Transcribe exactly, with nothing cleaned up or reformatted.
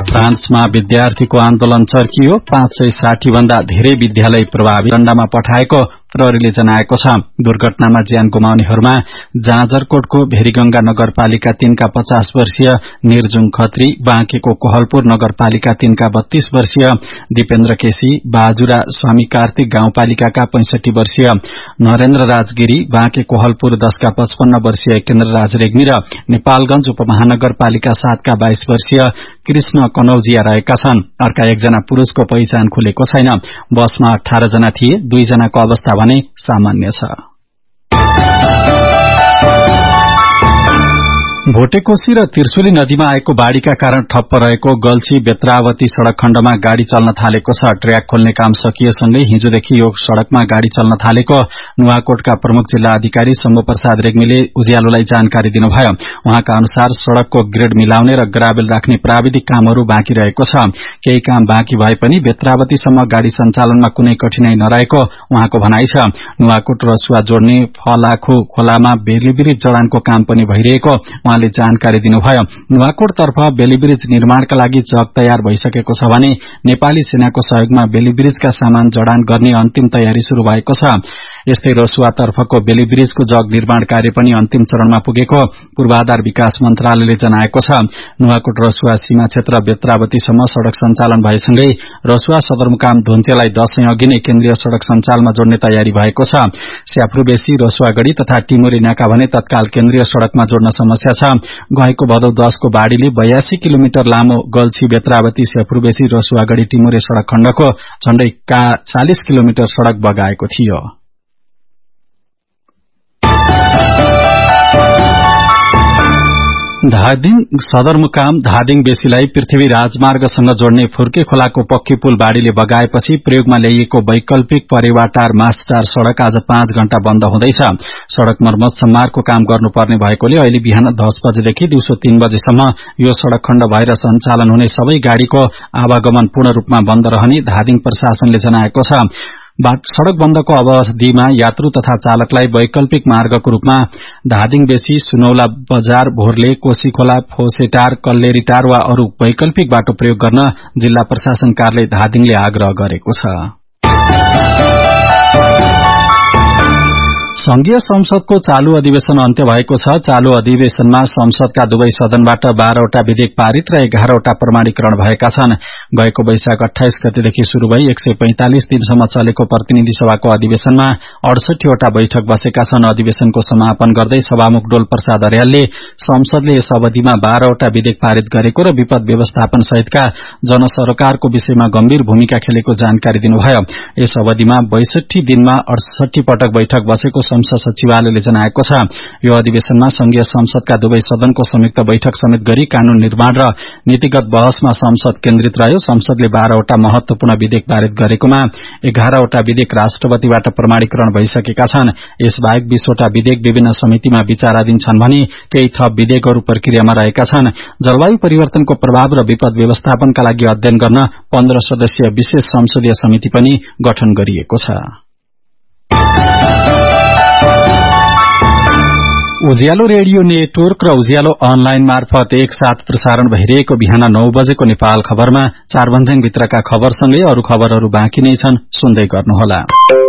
फ्रान्समा विद्यार्थीको आन्दोलन चर्कियो। पाँच सय साठी भन्दा धेरै विद्यालय प्रभावित दण्डमा पठाएको प्रहरीले जनाएको छ। दुर्घटनामा ज्यान गुमाउनेहरूमा जाजरकोटको भेरीगंगा नगरपालिका तीनका पचास वर्षीय निर्जुङ खत्री, बाँकेको कोहलपुर नगरपालिका तीनका बत्तीस वर्षीय दिपेन्द्र केसी, बाजुरा स्वामी कार्तिक गाउँपालिकाका पैंसठी वर्षीय नरेन्द्र राजगिरी, बाँके कोहलपुर दशका पचपन्न वर्षीय केन्द्र राज रेग्मी र नेपालगंज उपमहानगरपालिका सातका बाइस वर्षीय कृष्ण कनौजिया रहेका छन्। अर्का एकजना पुरूषको पहिचान खुलेको छैन। बसमा अठार जना थिए, दुई जनाको अवस्था भने सामान्य छ। भोटेकोशी र त्रिशुली नदीमा आएको बाढ़ीका कारण ठप्प रहेको गल्छी बेत्रावती सड़क खण्डमा गाड़ी चल्न थालेको छ। ट्र्याक खोल्ने काम सकिएसँगै हिजोदेखि यो सड़कमा गाड़ी चल्न थालेको नुवाकोटका प्रमुख जिल्ला अधिकारी शम्भु प्रसाद रेग्मीले उज्यालोलाई जानकारी दिनुभयो। उहाँका अनुसार सड़कको ग्रेड मिलाउने र ग्राभेल राख्ने प्राविधिक कामहरू बाँकी रहेको छ। केही काम बाँकी भए पनि बेत्रावतीसम्म गाड़ी सञ्चालनमा कुनै कठिनाई नरहेको उहाँको भनाइ छ। नुवाकोट रसुवा जोड्ने फलाखु खोलामा बेलिब्रिज जडानको काम पनि भइरहेको उहाँले जानकारी दिनुभयो। नुवाकोट तर्फ बेलिब्रिज निर्माणका लागि जग तयार भइसकेको छ भने नेपाली सेनाको सहयोगमा बेलिब्रिजका सामान जडान गर्ने अन्तिम तयारी शुरू भएको छ। यस्तै रसुवा तर्फको बेलिब्रिजको जग निर्माण कार्य पनि अन्तिम चरणमा पुगेको पूर्वाधार विकास मन्त्रालयले जनाएको छ। नुवाकोट रसुवा सीमा क्षेत्र बेत्रावतीसम्म सड़क सञ्चालन भएसँगै रसुवा सदरमुकाम धुन्चेलाई दशैं अघि नै केन्द्रीय सड़क सञ्चालनमा जोड्ने तयारी भएको छ। स्याफ्रुबेसी, रसुवागढ़ी तथा टिमुरे नाका भने तत्काल केन्द्रीय सड़कमा जोड्न समस्या छ। गएको भदौ दशको बाढ़ीले बयासी किलोमिटर लामो गल्छी बेत्रावती स्याफ्रुबेसी रसुवागढ़ी टिमुरे सड़क खण्डको झण्डै चालीस किलोमिटर सड़क बगाएको थियो। धादिङ सदरमुकाम धादिङ बेसीलाई पृथ्वी राजमार्गसँग जोड्ने फुर्के खोलाको पक्की पुल बाढ़ीले बगाएपछि प्रयोगमा ल्याइएको वैकल्पिक परेवाटार मास्टार सड़क आज पाँच घण्टा बन्द हुँदैछ। सड़क मर्मत सम्मारको काम गर्नुपर्ने भएकोले अहिले बिहान दस बजेदेखि दिउँसो तीन बजेसम्म यो सड़क खण्ड भएर सञ्चालन हुने सबै गाड़ीको आवागमन पूर्ण रूपमा बन्द रहने धादिङ प्रशासनले जनाएको छ। सड़क बन्दको अवधिमा यात्रु तथा चालकलाई वैकल्पिक मार्गको रूपमा धादिङ बेसी, सुनौला बजार, भोरले, कोशीखोला, फोसेटार, कल्लेरीटार वा अरू वैकल्पिक बाटो प्रयोग गर्न जिल्ला प्रशासन कार्यालय धादिङले आग्रह गरेको छ। संघीय संसदको चालू अधिवेशन अन्त्य भएको छ। चालू अधिवेशनमा संसदका दुवै सदनबाट बाह्रवटा विधेयक पारित र एघारवटा प्रमाणीकरण भएका छन्। गएको वैशाख अठाइस गतेदेखि शुरू भई एक सय पैंतालिस दिनसम्म चलेको प्रतिनिधि सभाको अधिवेशनमा अडसठीवटा बैठक बसेका छन्। अधिवेशनको समापन गर्दै सभामुख डोल प्रसाद अर्यालले संसदले यस अवधिमा बाह्रवटा विधेयक पारित गरेको र विपद व्यवस्थापन सहितका जनसरोकारको विषयमा गम्भीर भूमिका खेलेको जानकारी दिनुभयो। यस अवधिमा बैसठी दिनमा अडसठी पटक बैठक बसेको संसद सचिवालयले जनाएको छ। यो अधिवेशनमा संघीय संसदका दुवै सदनको संयुक्त बैठक समेत गरी कानून निर्माण र नीतिगत बहसमा संसद केन्द्रित रह्यो। संसदले बाह्रवटा महत्वपूर्ण विधेयक पारित गरेकोमा एघारवटा विधेयक राष्ट्रपतिबाट प्रमाणीकरण भइसकेका छन्। यसबाहेक बीसवटा विधेयक विभिन्न समितिमा विचाराधीन छन् भने केही थप विधेयकहरू प्रक्रियामा रहेका छन्। जलवायु परिवर्तनको प्रभाव र विपद व्यवस्थापनका लागि अध्ययन गर्न पन्ध्र सदस्यीय विशेष संसदीय समिति पनि गठन गरिएको छ। उज्यालो रेडियो नेटवर्क र उज्यालो अनलाइन मार्फत एक साथ प्रसारण भइरहेको बिहान नौ बजेको नेपाल खबरमा चार भन्ज्याङ भित्रका खबरसँगै अरू खबरहरू बाँकी नै छन्, सुन्दै गर्नुहोला।